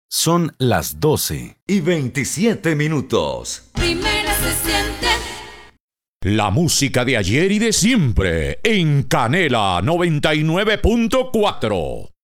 Son las 12:27. Primera se siente. La música de ayer y de siempre en Canela 99.4.